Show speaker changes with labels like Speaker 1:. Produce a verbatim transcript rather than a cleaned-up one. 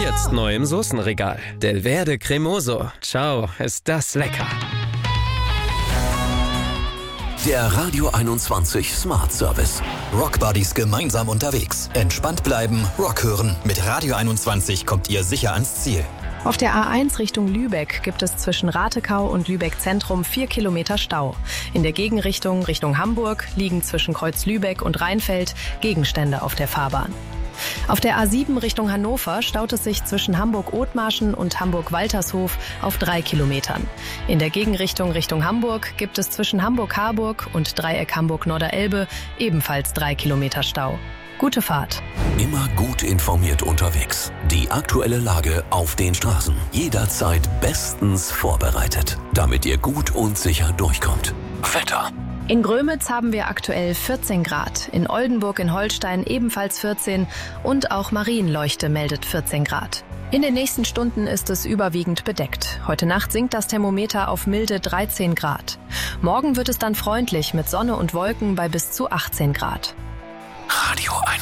Speaker 1: Jetzt neu im Soßenregal. Delverde Cremoso. Ciao, ist das lecker.
Speaker 2: Der Radio einundzwanzig Smart Service. Rock Buddies gemeinsam unterwegs. Entspannt bleiben, Rock hören. Mit Radio einundzwanzig kommt ihr sicher ans Ziel.
Speaker 3: Auf der A eins Richtung Lübeck gibt es zwischen Ratekau und Lübeck Zentrum vier Kilometer Stau. In der Gegenrichtung Richtung Hamburg liegen zwischen Kreuz Lübeck und Rheinfeld Gegenstände auf der Fahrbahn. Auf der A sieben Richtung Hannover staut es sich zwischen Hamburg-Othmarschen und Hamburg-Waltershof auf drei Kilometern. In der Gegenrichtung Richtung Hamburg gibt es zwischen Hamburg-Harburg und Dreieck Hamburg-Norderelbe ebenfalls drei Kilometer Stau. Gute Fahrt.
Speaker 2: Immer gut informiert unterwegs. Die aktuelle Lage auf den Straßen. Jederzeit bestens vorbereitet, damit ihr gut und sicher durchkommt. Wetter.
Speaker 3: In Grömitz haben wir aktuell vierzehn Grad, in Oldenburg in Holstein ebenfalls vierzehn und auch Marienleuchte meldet vierzehn Grad. In den nächsten Stunden ist es überwiegend bedeckt. Heute Nacht sinkt das Thermometer auf milde dreizehn Grad. Morgen wird es dann freundlich mit Sonne und Wolken bei bis zu achtzehn Grad.
Speaker 2: Radio